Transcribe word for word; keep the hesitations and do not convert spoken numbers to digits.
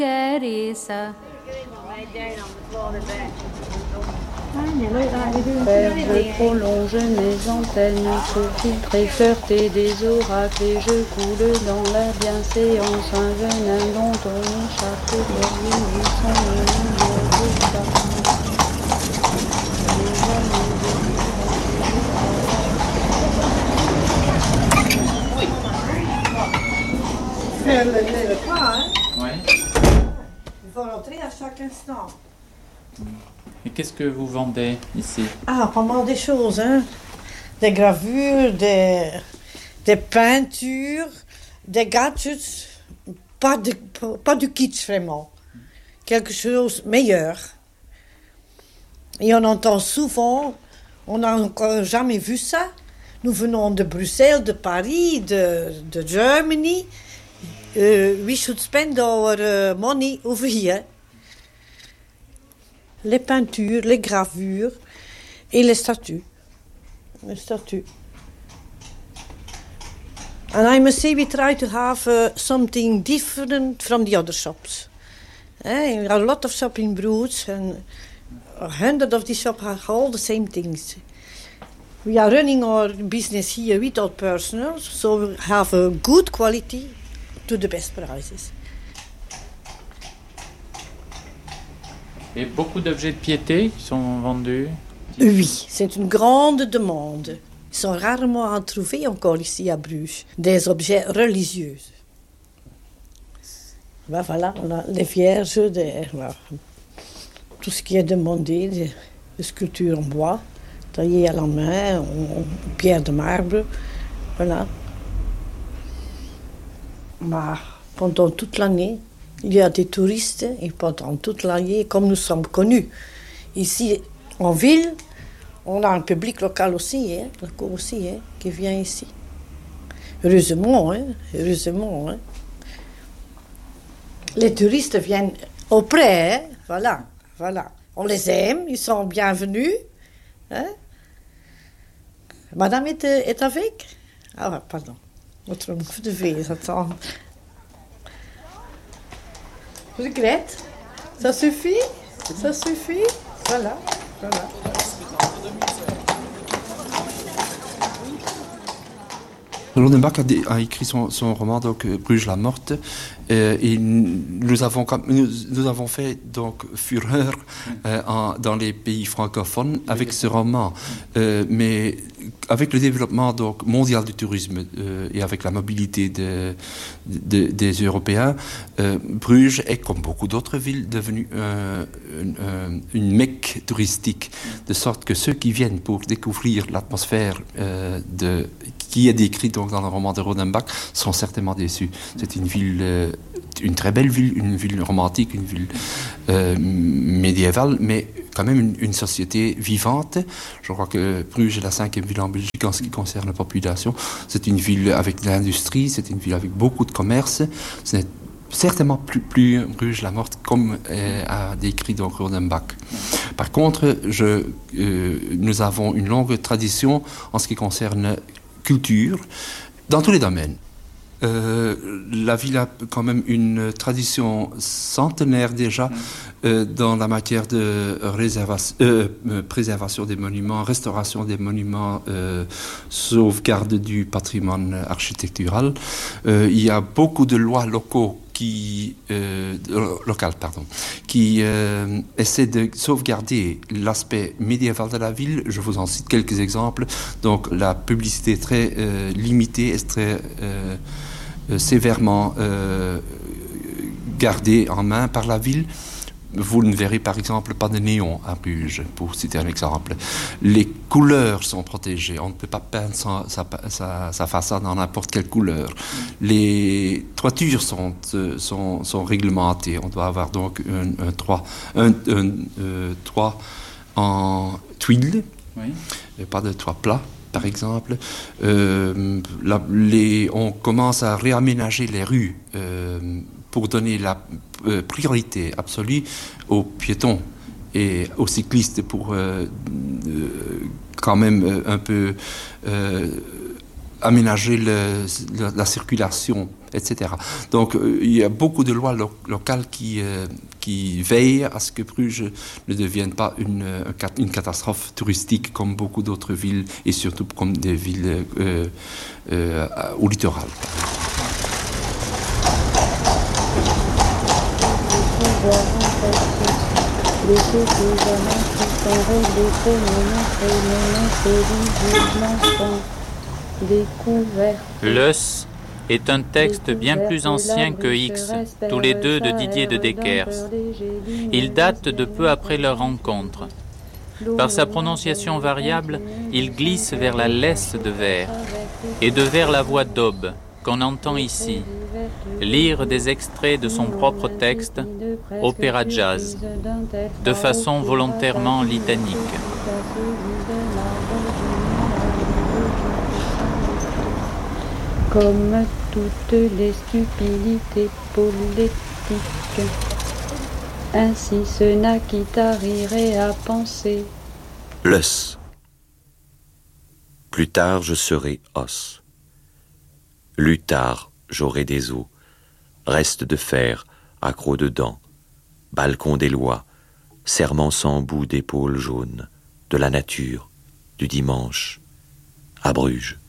Teresa. Je prolonge mes antennes pour filtrer, flirter des oracles et je coule dans la bienséance un venin dont on échappe les lignes sont Elle ne lève pas, hein? Oui. Il faut rentrer à chaque instant. Et qu'est-ce que vous vendez ici? Ah, vraiment des choses, hein? Des gravures, des, des peintures, des gadgets. Pas, de, pas, pas du kitsch, vraiment. Quelque chose de meilleur. Et on entend souvent, on n'a encore jamais vu ça. Nous venons de Bruxelles, de Paris, de, de Germany. Uh, we should spend our uh, money over here. Les peintures, les gravures et les statues. Les statues. And I must say we try to have uh, something different from the other shops. Eh, there are a lot of shops in Bruges and a hundred of these shops have all the same things. We are running our business here without personnel, so we have a good quality to the best prices. Et beaucoup d'objets de piété qui sont vendus? Oui, c'est une grande demande. Ils sont rarement à trouver encore ici à Bruges. Des objets religieux. Ben voilà, on a les vierges, des, voilà, tout ce qui est demandé, des, des sculptures en bois, taillées à la main, en, en pierre de marbre. Voilà. Mais pendant toute l'année, il y a des touristes et pendant toute l'année, comme nous sommes connus, ici en ville, on a un public local aussi, hein, local aussi hein, qui vient ici. Heureusement, hein, heureusement. Hein. Les touristes viennent auprès, hein, voilà, voilà. On les aime, ils sont bienvenus. Hein. Madame est, est avec? Ah, pardon. Notre coup de vie, attends. Je regrette. Ça suffit? Ça suffit? Voilà, voilà. Rodenbach a, a écrit son, son roman donc Bruges la morte euh, et nous avons nous, nous avons fait donc fureur euh, en, dans les pays francophones avec ce roman, euh, mais avec le développement donc mondial du tourisme euh, et avec la mobilité de, de, des Européens, euh, Bruges est comme beaucoup d'autres villes devenue euh, une, euh, une mecque touristique, de sorte que ceux qui viennent pour découvrir l'atmosphère euh, de qui est décrite donc dans le roman de Rodenbach sont certainement déçus. C'est une ville, euh, une très belle ville, une ville romantique, une ville euh, médiévale, mais quand même une, une société vivante. Je crois que Bruges est la cinquième ville en Belgique en ce qui concerne la population. C'est une ville avec de l'industrie, c'est une ville avec beaucoup de commerce. Ce n'est certainement plus, plus Bruges la morte comme euh, a décrit donc Rodenbach. Par contre, je, euh, nous avons une longue tradition en ce qui concerne culture, dans tous les domaines. Euh, la ville a quand même une tradition centenaire déjà euh, dans la matière de réservation, euh, préservation des monuments, restauration des monuments, euh, sauvegarde du patrimoine architectural. Euh, il y a beaucoup de lois locaux qui, euh, local, pardon, qui euh, essaie de sauvegarder l'aspect médiéval de la ville. Je vous en cite quelques exemples. Donc, la publicité est très euh, limitée, est très euh, euh, sévèrement euh, gardée en main par la ville. Vous ne verrez par exemple pas de néon à Bruges, pour citer un exemple. Les couleurs sont protégées. On ne peut pas peindre sa, sa, sa, sa façade en n'importe quelle couleur. Les toitures sont, sont, sont réglementées. On doit avoir donc un, un, toit, un, un euh, toit en tuiles, oui. Et pas de toit plat. Par exemple, euh, la, les, on commence à réaménager les rues euh, pour donner la euh, priorité absolue aux piétons et aux cyclistes pour euh, euh, quand même euh, un peu euh, aménager le, la, la circulation et cetera. Donc euh, il y a beaucoup de lois lo- locales qui, euh, qui veillent à ce que Bruges ne devienne pas une, une catastrophe touristique comme beaucoup d'autres villes et surtout comme des villes euh, euh, au littoral. Les suffisamment qui sont réglés pour nous montrer, nous montrer visiblement sont découverts. Leuss est un texte bien plus ancien que X, tous les deux de Didier de Deckers. Il date de peu après leur rencontre. Par sa prononciation variable, il glisse vers la laisse de vers et de vers la voix d'Aube, qu'on entend ici, lire des extraits de son propre texte, opéra jazz, de façon volontairement litanique. Comme toutes les stupidités politiques, ainsi ce n'a qui t'arriverait à penser. Leuss. Plus tard je serai os. Plus tard j'aurai des os, restes de fer, accros de dents, balcon des lois, serment sans bout d'épaules jaunes, de la nature, du dimanche, à Bruges.